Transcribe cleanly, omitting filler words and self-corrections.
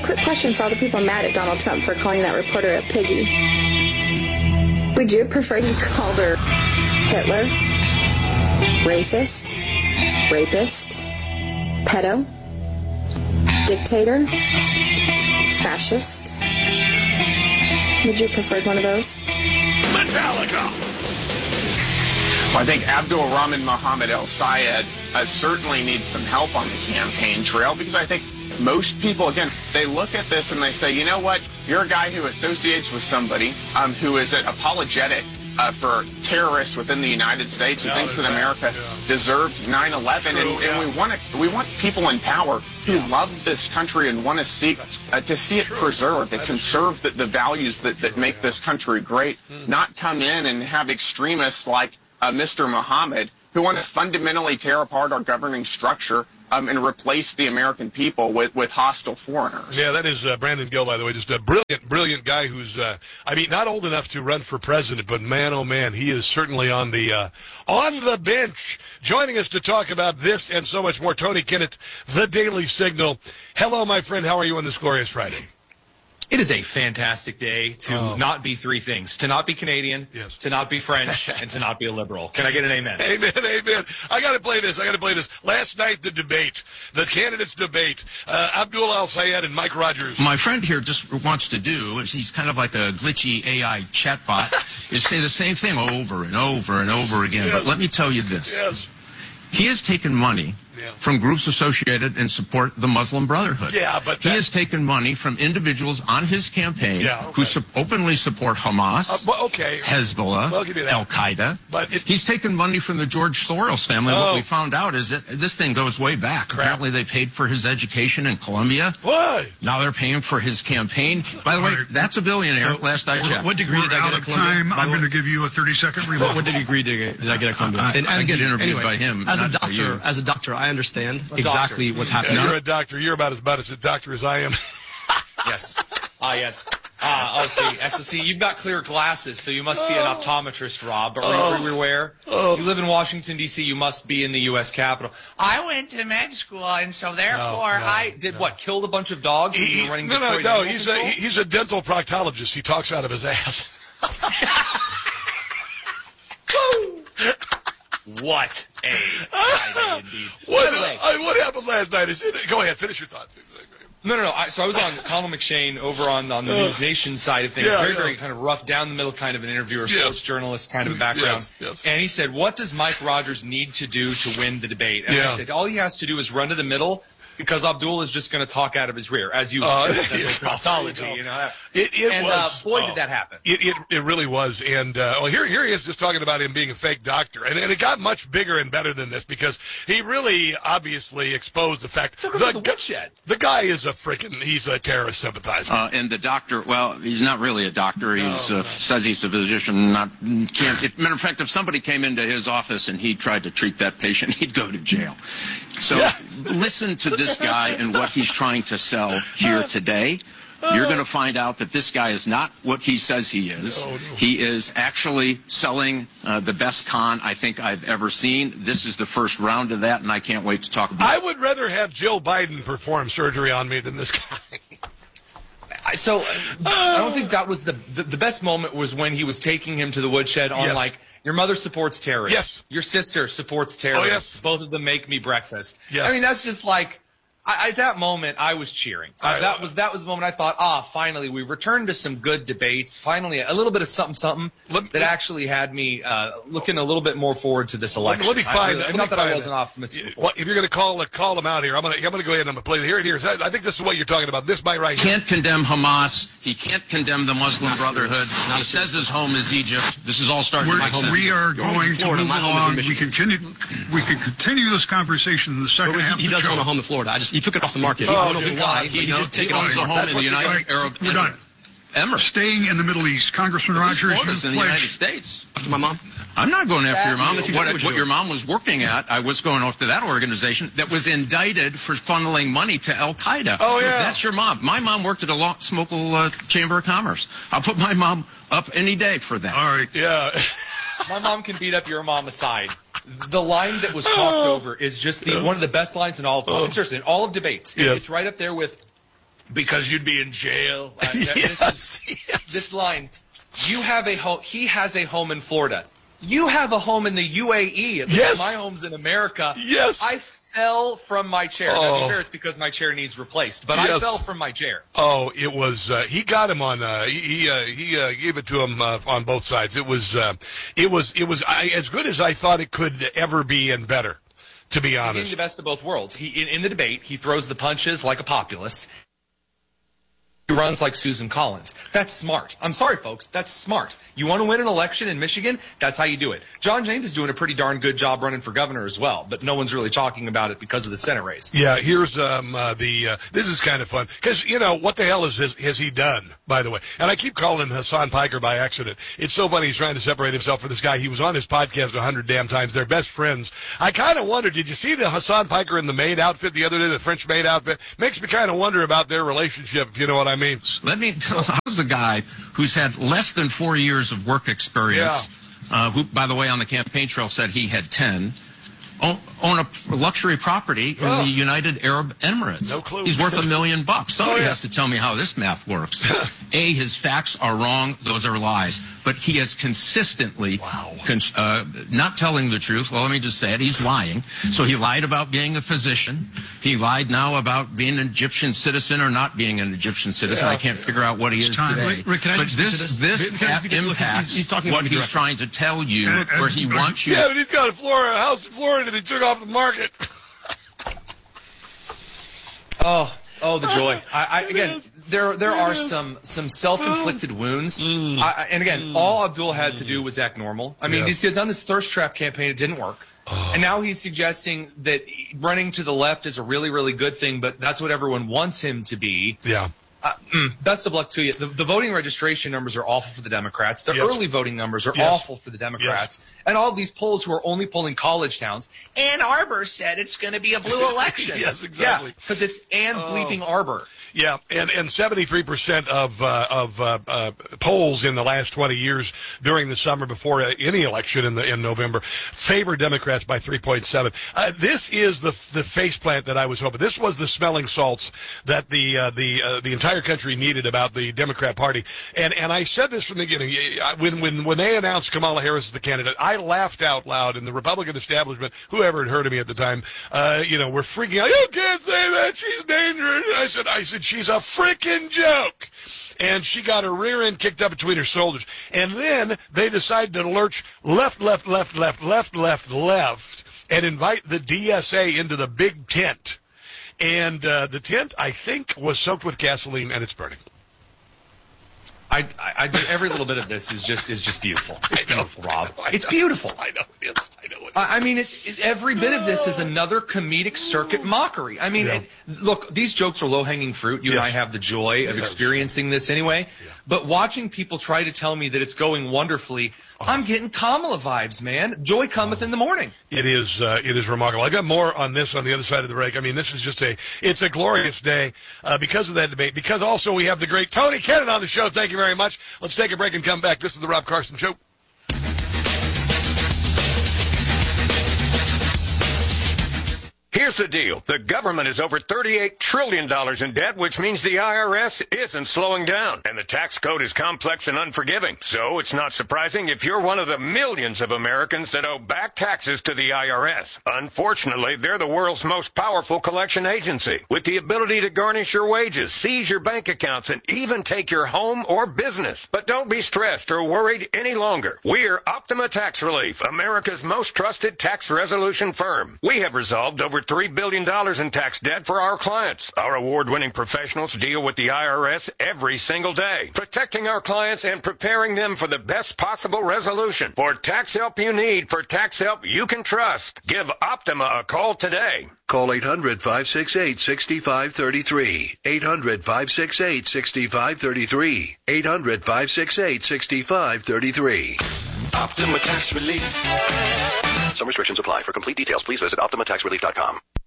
quick question for all the people mad at Donald Trump for calling that reporter a piggy. Would you prefer to be called her Hitler, racist, rapist, pedo, dictator, fascist? Would you prefer one of those? Metallica! Well, I think Abdul Rahman Muhammad El Sayed certainly needs some help on the campaign trail, because I think most people, again, they look at this and they say, you know what, you're a guy who associates with somebody who is apologetic for terrorists within the United States, who thinks that America deserved 9/11, and we want people in power who love this country and want to see it preserved and conserve the values that make this country great, not come in and have extremists like Mr. Muhammad who want to fundamentally tear apart our governing structure and replace the American people with hostile foreigners. Yeah, that is Brandon Gill, by the way, just a brilliant guy who's, not old enough to run for president, but man, oh man, he is certainly on the bench. Joining us to talk about this and so much more, Tony Kinnett, The Daily Signal. Hello, my friend. How are you on this glorious Friday? It is a fantastic day to not be three things: to not be Canadian, to not be French, and to not be a liberal. Can I get an amen? Amen. I got to play this. Last night, the candidates debate, Abdul El Sayed and Mike Rogers. My friend here just wants to do, he's kind of like a glitchy AI chatbot, is say the same thing over and over and over again. Yes. But let me tell you this. Yes. He has taken money from groups associated and support the Muslim Brotherhood. Yeah, but he has taken money from individuals on his campaign who openly support Hamas, Hezbollah, Al-Qaeda. But he's taken money from the George Soros family. What we found out is that this thing goes way back. Apparently they paid for his education in Columbia. Why? Now they're paying for his campaign. By the way, that's a billionaire. Last I checked. What degree did I get at Columbia? I'm going to give you a 30-second rebuttal. What degree did I get at Columbia? I get interviewed by him. As a doctor, I understand exactly what's happening. You're a doctor. You're about as a doctor as I am. Yes. Yes. See, you've got clear glasses, so you must be an optometrist, Rob. But everywhere. You live in Washington, D.C., you must be in the U.S. Capitol. I went to med school, and so therefore I did what? Killed a bunch of dogs? No. He's a dental proctologist. He talks out of his ass. What a Friday indeed. What happened last night? Go ahead, finish your thought. No. So I was on Colin McShane over on the News Nation side of things. Very kind of rough, down the middle kind of an interviewer, sports journalist kind of a background. Yes. And he said, what does Mike Rogers need to do to win the debate? And I said, all he has to do is run to the middle, because Abdul is just going to talk out of his rear, as you said. Pathology, Boy, did that happen. It really was. And here he is just talking about him being a fake doctor. And it got much bigger and better than this, because he really obviously exposed the fact the guy is he's a terrorist sympathizer. And the doctor, well, he's not really a doctor. He says he's a physician. Matter of fact, if somebody came into his office and he tried to treat that patient, he'd go to jail. So listen to this guy and what he's trying to sell here today. You're going to find out that this guy is not what he says he is. Oh, no. He is actually selling the best con I think I've ever seen. This is the first round of that, and I can't wait to talk about it. I would rather have Jill Biden perform surgery on me than this guy. So I don't think that was the best moment was when he was taking him to the woodshed on your mother supports terrorists. Yes. Your sister supports terrorists. Oh, yes. Both of them make me breakfast. Yes. I mean, that's just like, at that moment, I was cheering. That was the moment I thought, finally, we returned to some good debates. Finally, a little bit of something that actually had me looking a little bit more forward to this election. Let me find that. Not that I wasn't optimistic before. Well, if you're going to call him out here, I'm going to go ahead and I'm going to play it. Here it is. I think this is what you're talking about. This by right here. He can't condemn Hamas. He can't condemn the Muslim Brotherhood. He says his home is Egypt. This is all starting. We are going to move along. We can continue this conversation in the second half. He does own a home in Florida. He took it off the market. I don't know why. He just take it on his home in the United Arab Emirates. We're done. Emirates. Staying in the Middle East, Congressman Rogers, in the United States. After my mom? I'm not going after your mom. What your mom was working at, I was going after that organization that was indicted for funneling money to Al-Qaeda. Oh, yeah. That's your mom. My mom worked at a Smokel Chamber of Commerce. I'll put my mom up any day for that. All right, yeah. My mom can beat up your mom aside. The line that was talked over is just one of the best lines in all of seriously, in all of debates. It's right up there with because you'd be in jail. This line. You have a home. He has a home in Florida. You have a home in the UAE. At least my home's in America. Yes. I fell from my chair. Now, to be fair, it's because my chair needs replaced, but I fell from my chair. Oh, it was. He got him on. He gave it to him on both sides. It was as good as I thought it could ever be, and better. To be honest, he's the best of both worlds. In the debate, he throws the punches like a populist. He runs like Susan Collins. That's smart. I'm sorry, folks. That's smart. You want to win an election in Michigan? That's how you do it. John James is doing a pretty darn good job running for governor as well, but no one's really talking about it because of the Senate race. Yeah, here's this is kind of fun because what the hell has he done, by the way? And I keep calling him Hassan Piker by accident. It's so funny he's trying to separate himself from this guy. He was on his podcast 100 damn times. They're best friends. I kind of wonder, did you see the Hassan Piker in the maid outfit the other day, the French maid outfit? Makes me kind of wonder about their relationship, if you know what I mean. Let me tell you, I was a guy who's had less than 4 years of work experience, who, by the way, on the campaign trail said he had 10, own a luxury property in the United Arab Emirates. No clue. He's worth $1 million. Somebody has to tell me how this math works. A, his facts are wrong. Those are lies. But he has consistently not telling the truth. Well, let me just say it. He's lying. So he lied about being a physician. He lied now about being an Egyptian citizen or not being an Egyptian citizen. I can't figure out what he is today. Rick, but this impacts what he's trying to tell you, where he wants you. Yeah, but he's got a house in Florida that he took off the market. Oh, the joy! Again, there are some self-inflicted wounds, and again, all Abdul had to do was act normal. I mean, he had done this thirst trap campaign; it didn't work, and now he's suggesting that running to the left is a really, really good thing, but that's what everyone wants him to be. Yeah. Best of luck to you. The voting registration numbers are awful for the Democrats. The early voting numbers are awful for the Democrats. And all these polls who are only polling college towns. Ann Arbor said it's going to be a blue election. Yes, exactly. Yeah, because it's Ann bleeping Arbor. Yeah, and 73% of polls in the last 20 years during the summer before any election in November favor Democrats by 3.7. This is the faceplant that I was hoping. This was the smelling salts that the entire country needed about the Democrat Party. And I said this from the beginning. When they announced Kamala Harris as the candidate, I laughed out loud, and the Republican establishment, whoever had heard of me at the time, were freaking out. You can't say that. She's dangerous. I said, she's a frickin' joke. And she got her rear end kicked up between her shoulders. And then they decided to lurch left, and invite the DSA into the big tent. And the tent, I think, was soaked with gasoline, and it's burning. I do every little bit of this is just beautiful. It's beautiful, Rob. It's beautiful. I know it is. I mean, every bit of this is another comedic circuit mockery. I mean, look, these jokes are low-hanging fruit. You and I have the joy of experiencing this anyway. Yeah. But watching people try to tell me that it's going wonderfully, I'm getting Kamala vibes, man. Joy cometh in the morning. It is remarkable. I got more on this on the other side of the break. I mean, this is it's a glorious day because of that debate. Because also we have the great Tony Kennon on the show. Thank you very much. Let's take a break and come back. This is the Rob Carson Show. Here's the deal. The government is over $38 trillion in debt, which means the IRS isn't slowing down. And the tax code is complex and unforgiving. So it's not surprising if you're one of the millions of Americans that owe back taxes to the IRS. Unfortunately, they're the world's most powerful collection agency, with the ability to garnish your wages, seize your bank accounts, and even take your home or business. But don't be stressed or worried any longer. We're Optima Tax Relief, America's most trusted tax resolution firm. We have resolved over $3 billion in tax debt for our clients. Our award-winning professionals deal with the IRS every single day, protecting our clients and preparing them for the best possible resolution. For tax help you need, for tax help you can trust, give Optima a call today. Call 800-568-6533. 800-568-6533. 800-568-6533. Optima Tax Relief. Some restrictions apply. For complete details, please visit OptimaTaxRelief.com.